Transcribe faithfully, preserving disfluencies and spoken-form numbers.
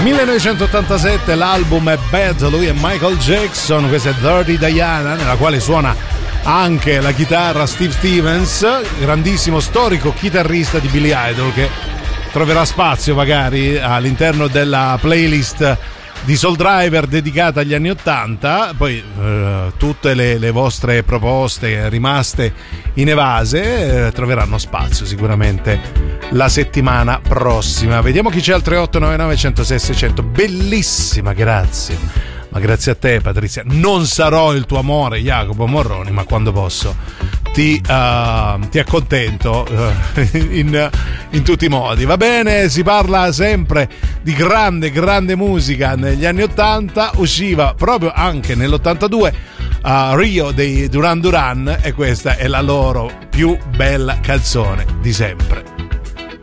millenovecentottantasette l'album è Bad, lui è Michael Jackson, questa è Dirty Diana, nella quale suona anche la chitarra Steve Stevens, grandissimo storico chitarrista di Billy Idol, che troverà spazio magari all'interno della playlist di Soul Driver dedicata agli anni ottanta. Poi eh, tutte le, le vostre proposte rimaste inevase eh, troveranno spazio sicuramente la settimana prossima. Vediamo chi c'è al tre otto nove nove uno zero sei sei zero zero. Bellissima, grazie. Ma grazie a te, Patrizia. Non sarò il tuo amore, Jacopo Morroni, ma quando posso ti, uh, ti accontento uh, in, in tutti i modi. Va bene, si parla sempre di grande, grande musica negli anni ottanta. Usciva proprio anche nell'ottantadue uh, Rio dei Duran Duran, e questa è la loro più bella canzone di sempre.